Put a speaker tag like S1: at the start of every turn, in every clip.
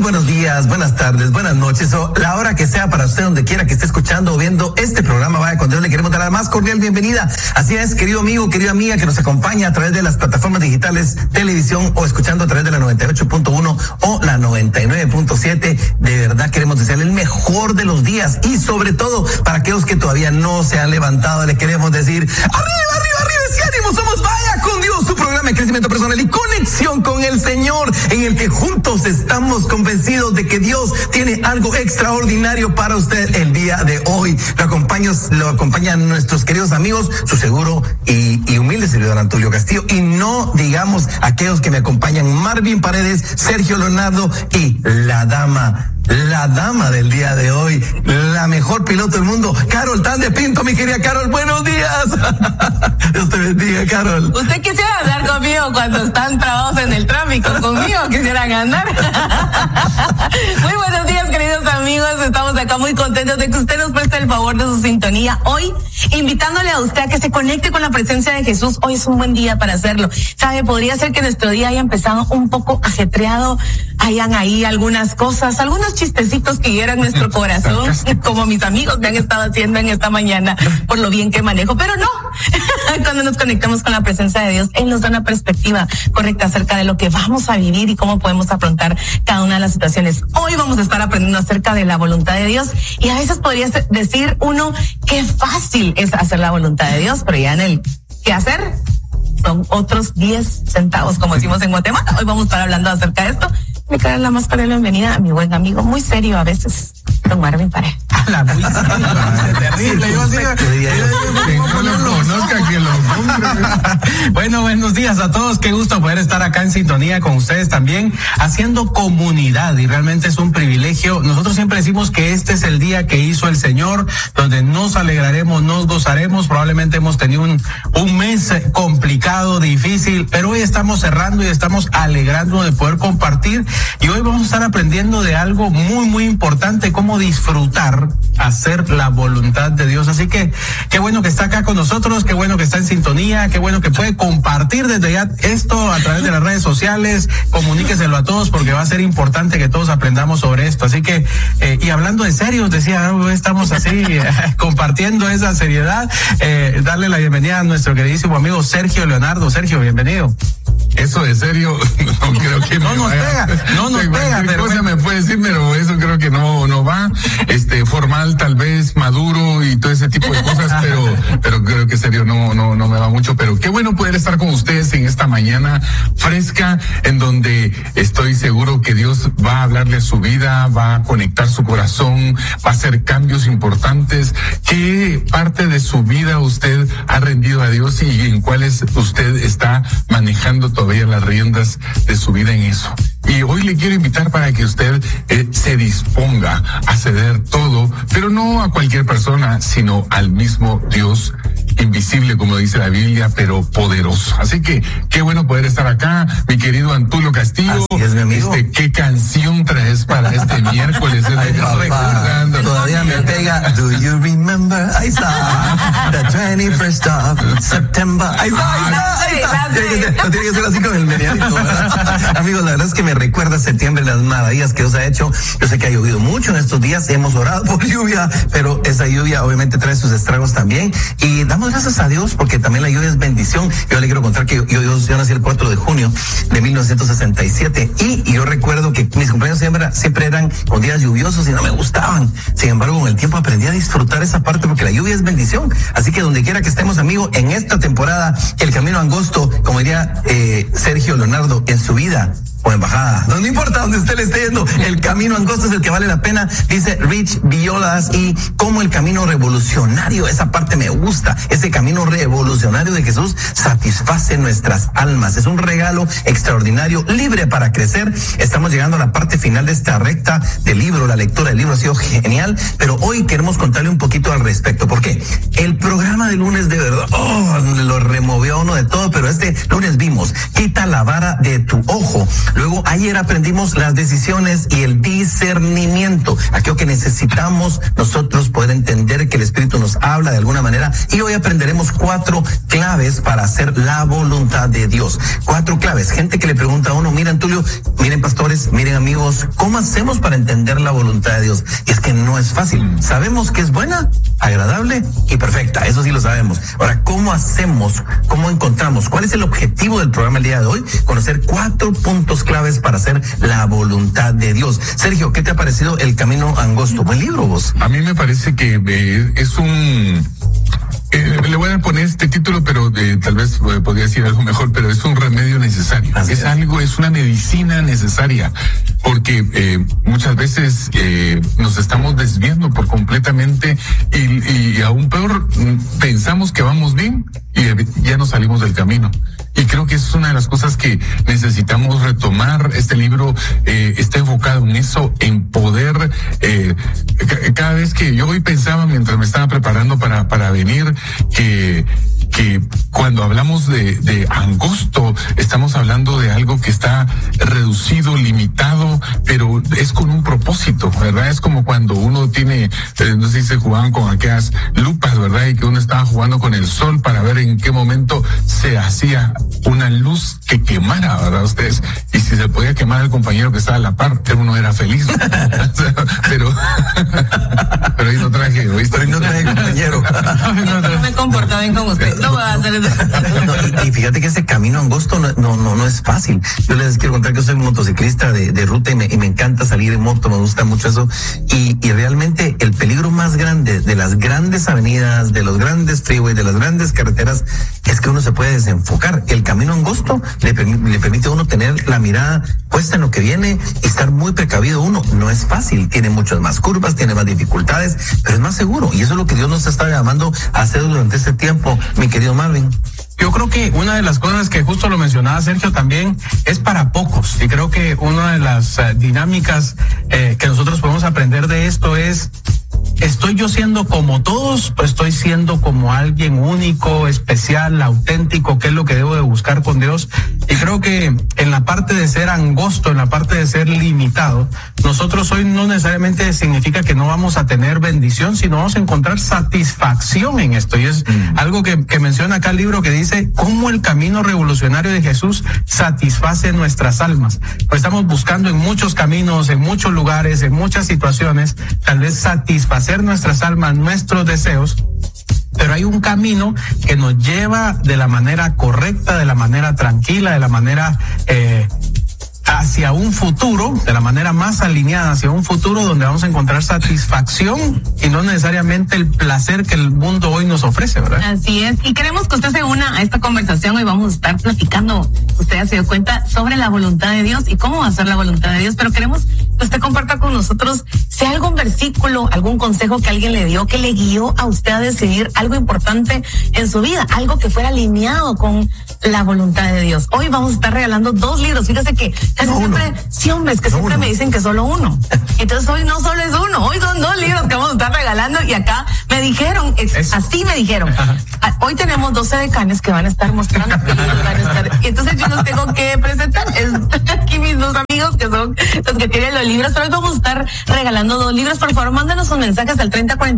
S1: buenos días, buenas tardes, buenas noches, o la hora que sea para usted, donde quiera que esté escuchando o viendo este programa Vaya con Dios, le queremos dar la más cordial bienvenida. Así es, querido amigo, querida amiga que nos acompaña a través de las plataformas digitales, televisión o escuchando a través de la 98.1 o la 99.7. De verdad queremos desearle el mejor de los días y sobre todo para aquellos que todavía no se han levantado, le queremos decir arriba, ese ánimo, somos Vaya con Dios, su programa de crecimiento personal y conexión con el Señor, en el que juntos estamos convencidos de que Dios tiene algo extraordinario para usted el día de hoy. Lo acompañan nuestros queridos amigos, su seguro y humilde servidor Antulio Castillo, y no digamos aquellos que me acompañan, Marvin Paredes, Sergio Leonardo y la dama del día de hoy, la mejor piloto del mundo, Carol Tan de Pinto. Mi querida Carol, buenos días. Dios te bendiga, Carol.
S2: ¿Usted quisiera andar conmigo cuando están trabados en el tráfico? ¿Conmigo quisieran andar? Muy buenos días, queridos amigos. Estamos acá muy contentos de que usted nos preste el favor de su sintonía. Hoy, invitándole a usted a que se conecte con la presencia de Jesús. Hoy es un buen día para hacerlo. ¿Sabe? Podría ser que nuestro día haya empezado un poco ajetreado. Hayan ahí algunas cosas, algunos chistecitos que hieran nuestro corazón, como mis amigos me han estado haciendo en esta mañana por lo bien que manejo. Pero no, cuando nos conectamos con la presencia de Dios, Él nos da una perspectiva correcta acerca de lo que vamos a vivir y cómo podemos afrontar cada una de las situaciones. Hoy vamos a estar aprendiendo acerca de la voluntad de Dios, y a veces podría decir uno qué fácil es hacer la voluntad de Dios, pero ya en el qué hacer son otros 10 centavos, como decimos en Guatemala. Hoy vamos a estar hablando acerca de esto. Me cae la más cordial bienvenida a mi buen amigo, muy serio a veces, don Marvin Paredes.
S3: Muy terrible. Bueno, buenos días a todos. Qué gusto poder estar acá en sintonía con ustedes también, haciendo comunidad, y realmente es un privilegio. Nosotros siempre decimos que este es el día que hizo el Señor, donde nos alegraremos, nos gozaremos. Probablemente hemos tenido un mes complicado, difícil, pero hoy estamos cerrando y estamos alegrándonos de poder compartir. Y hoy vamos a estar aprendiendo de algo muy, muy importante: cómo disfrutar hacer la voluntad de Dios. Así que qué bueno que está acá con nosotros, qué bueno que está en sintonía, qué bueno que puede compartir desde ya esto a través de las redes sociales. Comuníqueselo a todos, porque va a ser importante que todos aprendamos sobre esto. Así que, y hablando de serios, decía, estamos así compartiendo esa seriedad. Darle la bienvenida a nuestro queridísimo amigo Sergio Leonardo. Sergio, bienvenido.
S4: Eso de serio, no creo que
S3: no nos pega,
S4: pero cosa me puede decir, pero eso creo que no va. Formal, tal vez, maduro y todo ese tipo de cosas, pero creo que serio no me va mucho. Pero qué bueno poder estar con ustedes en esta mañana fresca, en donde estoy seguro que Dios va a hablarle a su vida, va a conectar su corazón, va a hacer cambios importantes. ¿Qué parte de su vida usted ha rendido a Dios y en cuáles usted está manejando todavía las riendas de su vida en eso? Y hoy le quiero invitar para que usted se disponga a ceder todo, pero no a cualquier persona, sino al mismo Dios invisible, como dice la Biblia, pero poderoso. Así que qué bueno poder estar acá, mi querido Antulio Castillo.
S1: Así es, mi amigo.
S4: ¿Qué canción traes para este miércoles?
S1: Ay, recordando. Todavía me pega. Do you remember? Ahí está. The 21st of September. Ahí está. No tiene que ser así con el medianito, ¿verdad? Amigos, la verdad es que me recuerda septiembre, las maravillas que Dios ha hecho. Yo sé que ha llovido mucho en estos días, hemos orado por lluvia, pero esa lluvia obviamente trae sus estragos también, y damos gracias a Dios porque también la lluvia es bendición. Yo le quiero contar que yo nací el 4 de junio de 1967, y yo recuerdo que mis cumpleaños siempre eran con días lluviosos y no me gustaban. Sin embargo, con el tiempo aprendí a disfrutar esa parte porque la lluvia es bendición. Así que donde quiera que estemos, amigo, en esta temporada, el camino angosto, como diría Sergio Leonardo, en su vida o en bajada, no importa donde usted le esté yendo, el camino angosto es el que vale la pena, dice Rich Violas. Y como el camino revolucionario, esa parte me gusta, ese camino revolucionario de Jesús satisface nuestras almas, es un regalo extraordinario, libre para crecer. Estamos llegando a la parte final de esta recta del libro, la lectura del libro ha sido genial, pero hoy queremos contarle un poquito al respecto. ¿Por qué? El programa de lunes, de verdad, lo removió a uno de todo, pero este lunes vimos, quita la vara de tu ojo. Luego, ayer aprendimos las decisiones y el discernimiento, aquello que necesitamos nosotros poder entender que el Espíritu nos habla de alguna manera. Y hoy aprenderemos 4 claves para hacer la voluntad de Dios. 4 claves. Gente que le pregunta a uno, miren Tulio, miren pastores, miren amigos, ¿cómo hacemos para entender la voluntad de Dios? Y es que no es fácil. Sabemos que es buena, agradable y perfecta. Eso sí lo sabemos. Ahora, ¿cómo hacemos? ¿Cómo encontramos? ¿Cuál es el objetivo del programa el día de hoy? Conocer 4 puntos claves para hacer la voluntad de Dios. Sergio, ¿qué te ha parecido El Camino Angosto? Buen libro, vos.
S4: A mí me parece que es un... le voy a poner este título, pero tal vez podría decir algo mejor, pero es un remedio necesario. Es una medicina necesaria, porque muchas veces nos estamos desviando por completamente y aún peor, pensamos que vamos bien y ya nos salimos del camino. Y creo que es una de las cosas que necesitamos retomar. Este libro está enfocado en eso, en poder, cada vez que yo hoy pensaba mientras me estaba preparando para venir, que cuando hablamos de angosto, estamos hablando de algo que está reducido, limitado, pero es con un propósito, ¿verdad? Es como cuando uno tiene, no sé si se jugaban con aquellas lupas, ¿verdad? Y que uno estaba jugando con el sol para ver en qué momento se hacía una luz que quemara, ¿verdad? Ustedes, y si se podía quemar al compañero que estaba a la par, uno era feliz, ¿no? pero ahí no traje, ¿oíste?
S1: Pero no traje compañero.
S2: No me comportaba bien con usted. No voy a hacer eso.
S1: Y fíjate que ese camino angosto no es fácil. Yo les quiero contar que yo soy motociclista de ruta y me encanta salir en moto, me gusta mucho eso. Y realmente el peligro más grande de las grandes avenidas, de los grandes freeways, de las grandes carreteras, es que uno se puede desenfocar. El camino angosto le permite a uno tener la mirada puesta en lo que viene y estar muy precavido uno. No es fácil, tiene muchas más curvas, tiene más dificultades, pero es más seguro. Y eso es lo que Dios nos está llamando a hacer durante este tiempo, mi querido Marvin.
S3: Yo creo que una de las cosas que justo lo mencionaba Sergio también es para pocos, y creo que una de las dinámicas que nosotros podemos aprender de esto es: ¿estoy yo siendo como todos o estoy siendo como alguien único, especial, auténtico? ¿Qué es lo que debo de buscar con Dios? Y creo que en la parte de ser angosto, en la parte de ser limitado, nosotros hoy no necesariamente significa que no vamos a tener bendición, sino vamos a encontrar satisfacción en esto. Y es algo que menciona acá el libro, que dice cómo el camino revolucionario de Jesús satisface nuestras almas. Pues estamos buscando en muchos caminos, en muchos lugares, en muchas situaciones, tal vez satisfacer nuestras almas, nuestros deseos, pero hay un camino que nos lleva de la manera correcta, de la manera tranquila, de la manera hacia un futuro, de la manera más alineada hacia un futuro donde vamos a encontrar satisfacción y no necesariamente el placer que el mundo hoy nos ofrece, ¿verdad?
S2: Así es, y queremos que usted se una a esta conversación. Hoy vamos a estar platicando, usted ya se dio cuenta, sobre la voluntad de Dios y cómo va a ser la voluntad de Dios, pero queremos que usted comparta con nosotros si hay algún versículo, algún consejo que alguien le dio, que le guió a usted a decidir algo importante en su vida, algo que fuera alineado con la voluntad de Dios. Hoy vamos a estar regalando 2 libros. Fíjese que casi siempre, sí, hombres, que siempre me dicen que solo uno. Entonces hoy no solo es uno, hoy son 2 libros que vamos a estar regalando, y acá me dijeron, así me dijeron. Hoy tenemos 12 decanes que van a estar mostrando y entonces yo los tengo que presentar. Aquí mis 2 amigos que son los que tienen los libros, pero hoy vamos a estar regalando 2 libros. Por favor, mándenos sus mensajes al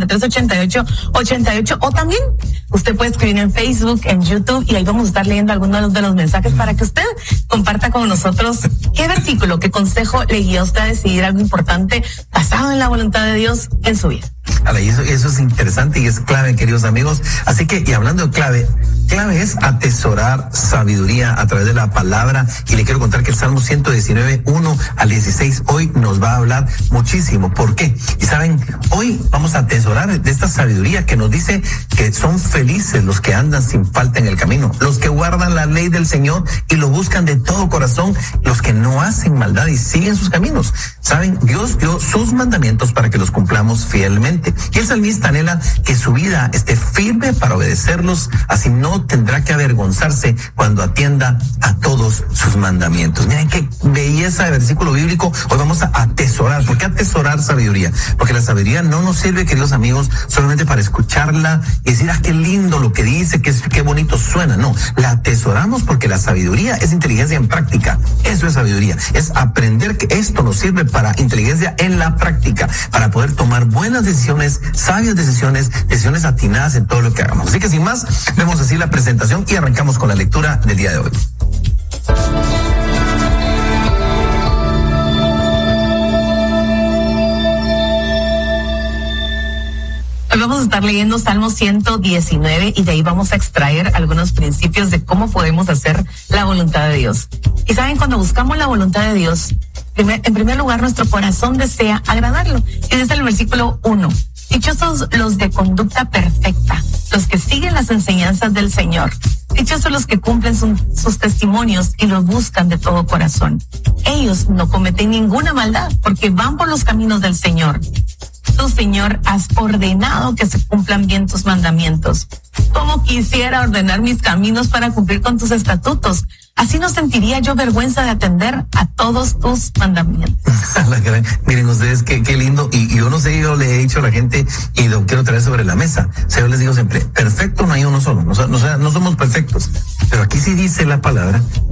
S2: 3043-8888, o también usted puede escribir en Facebook, en YouTube, y ahí vamos a estar leyendo algunos de los mensajes para que usted comparta con nosotros qué versículo, qué consejo le guió a usted a decidir algo importante basado en la voluntad de Dios en su vida.
S1: Y eso es interesante y es clave, queridos amigos. Así que, y hablando de clave es atesorar sabiduría a través de la palabra. Y le quiero contar que el Salmo 119, 1 al 16, hoy nos va a hablar muchísimo. ¿Por qué? Y saben, hoy vamos a atesorar de esta sabiduría que nos dice que son felices los que andan sin falta en el camino, los que guardan la ley del Señor y lo buscan de todo corazón, los que no hacen maldad y siguen sus caminos. Saben, Dios dio sus mandamientos para que los cumplamos fielmente. Y el salmista anhela que su vida esté firme para obedecerlos, así no no tendrá que avergonzarse cuando atienda a todos sus mandamientos. Miren qué belleza de versículo bíblico. Hoy vamos a atesorar. ¿Por qué atesorar sabiduría? Porque la sabiduría no nos sirve, queridos amigos, solamente para escucharla y decir, qué lindo lo que dice, qué bonito suena. No, la atesoramos porque la sabiduría es inteligencia en práctica. Eso es sabiduría. Es aprender que esto nos sirve para inteligencia en la práctica, para poder tomar buenas decisiones, sabias decisiones atinadas en todo lo que hagamos. Así que sin más, vemos así la presentación y arrancamos con la lectura del día de hoy.
S2: Hoy vamos a estar leyendo Salmo 119 y de ahí vamos a extraer algunos principios de cómo podemos hacer la voluntad de Dios. Y saben, cuando buscamos la voluntad de Dios, en primer lugar nuestro corazón desea agradarlo. Y dice el versículo 1, dichosos los de conducta perfecta, los que siguen las enseñanzas del Señor. Dichosos los que cumplen sus testimonios y los buscan de todo corazón. Ellos no cometen ninguna maldad porque van por los caminos del Señor. Tú, Señor, has ordenado que se cumplan bien tus mandamientos. Cómo quisiera ordenar mis caminos para cumplir con tus estatutos. Así no sentiría yo vergüenza de atender a todos tus mandamientos.
S1: Miren ustedes qué lindo. Y yo no sé, yo le he dicho a la gente y lo quiero traer sobre la mesa. O sea, yo les digo siempre, perfecto no hay uno solo. No somos perfectos. Pero aquí sí dice la palabra